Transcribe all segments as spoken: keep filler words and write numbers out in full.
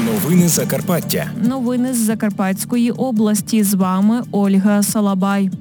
Новини Закарпаття. Новини з Закарпатської області. З вами Ольга Салабай.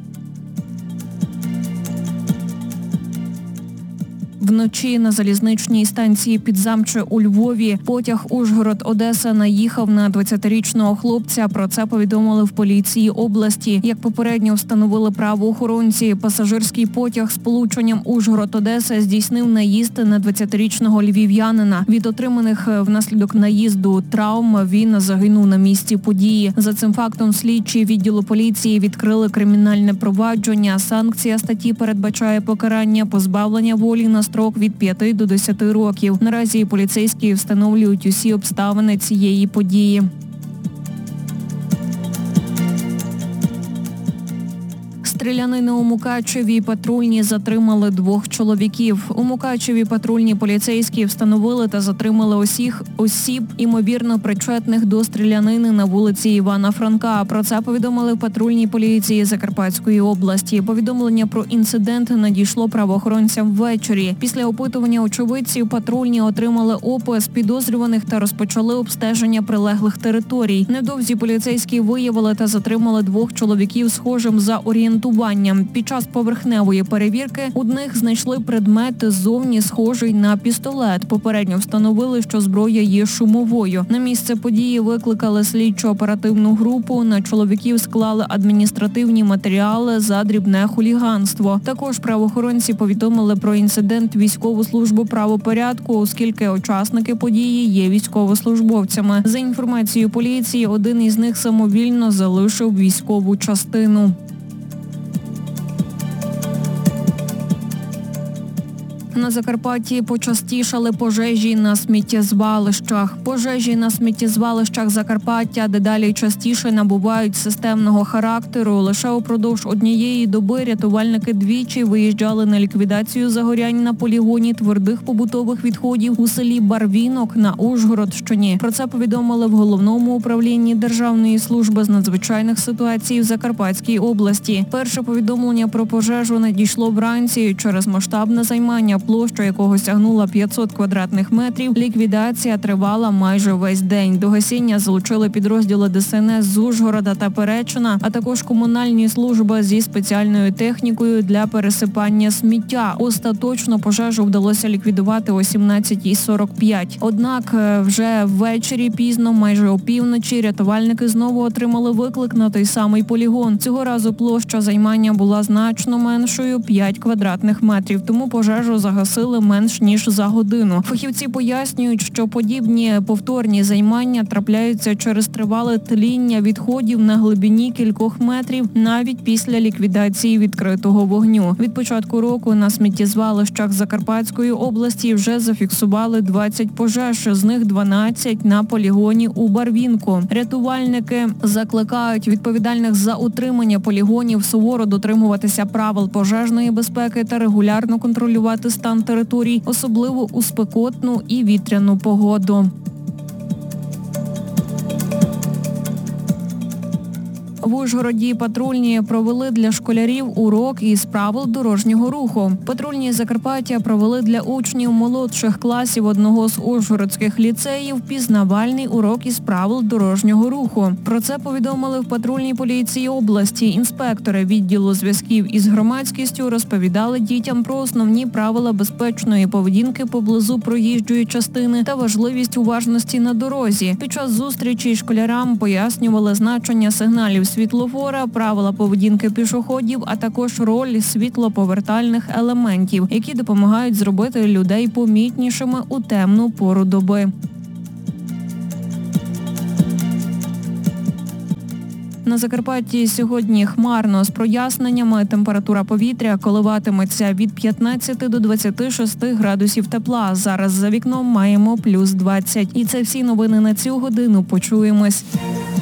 Вночі на залізничній станції Підзамче у Львові потяг Ужгород-Одеса наїхав на двадцятирічного хлопця. Про це повідомили в поліції області. Як попередньо встановили правоохоронці, пасажирський потяг з полученням Ужгород-Одеса здійснив наїзд на двадцятирічного львів'янина. Від отриманих внаслідок наїзду травм він загинув на місці події. За цим фактом слідчі відділу поліції відкрили кримінальне провадження. Санкція статті передбачає покарання позбавлення волі на строк від п'яти до десяти років. Наразі поліцейські встановлюють усі обставини цієї події. Стрілянини у Мукачеві патрульні затримали двох чоловіків. У Мукачеві патрульні поліцейські встановили та затримали усіх осіб, імовірно причетних до стрілянини на вулиці Івана Франка. Про це повідомили в патрульній поліції Закарпатської області. Повідомлення про інцидент надійшло правоохоронцям ввечері. Після опитування очевидців патрульні отримали опис підозрюваних та розпочали обстеження прилеглих територій. Невдовзі поліцейські виявили та затримали двох чоловіків схожим за орієнтуванням. Під час поверхневої перевірки у них знайшли предмет ззовні схожий на пістолет. Попередньо встановили, що зброя є шумовою. На місце події викликали слідчо-оперативну групу. На чоловіків склали адміністративні матеріали за дрібне хуліганство. Також правоохоронці повідомили про інцидент військову службу правопорядку, оскільки учасники події є військовослужбовцями. За інформацією поліції, один із них самовільно залишив військову частину. На Закарпатті почастішали пожежі на сміттєзвалищах. Пожежі на сміттєзвалищах Закарпаття дедалі частіше набувають системного характеру. Лише упродовж однієї доби рятувальники двічі виїжджали на ліквідацію загорянь на полігоні твердих побутових відходів у селі Барвінок на Ужгородщині. Про це повідомили в Головному управлінні Державної служби з надзвичайних ситуацій в Закарпатській області. Перше повідомлення про пожежу надійшло вранці через масштабне займання, площа якого сягнула п'ятсот квадратних метрів. Ліквідація тривала майже весь день. До гасіння залучили підрозділи Де Ес Ен Ес з Ужгорода та Перечина, а також комунальні служби зі спеціальною технікою для пересипання сміття. Остаточно пожежу вдалося ліквідувати о сімнадцятій сорок п'ять. Однак вже ввечері пізно, майже опівночі, рятувальники знову отримали виклик на той самий полігон. Цього разу площа займання була значно меншою – п'ять квадратних метрів, тому пожежу загасили менш ніж за годину. Фахівці пояснюють, що подібні повторні займання трапляються через тривале тління відходів на глибині кількох метрів навіть після ліквідації відкритого вогню. Від початку року на сміттєзвалищах Закарпатської області вже зафіксували двадцять пожеж, з них дванадцять на полігоні у Барвінку. Рятувальники закликають відповідальних за утримання полігонів суворо дотримуватися правил пожежної безпеки та регулярно контролювати стан територій, особливо у спекотну і вітряну погоду. В Ужгороді патрульні провели для школярів урок із правил дорожнього руху. Патрульні Закарпаття провели для учнів молодших класів одного з ужгородських ліцеїв пізнавальний урок із правил дорожнього руху. Про це повідомили в патрульній поліції області. Інспектори відділу зв'язків із громадськістю розповідали дітям про основні правила безпечної поведінки поблизу проїжджої частини та важливість уважності на дорозі. Під час зустрічі школярам пояснювали значення сигналів світлофора, правила поведінки пішоходів, а також роль світлоповертальних елементів, які допомагають зробити людей помітнішими у темну пору доби. На Закарпатті сьогодні хмарно з проясненнями. Температура повітря коливатиметься від п'ятнадцяти до двадцяти шести градусів тепла. Зараз за вікном маємо плюс двадцять. І це всі новини на цю годину. Почуємось.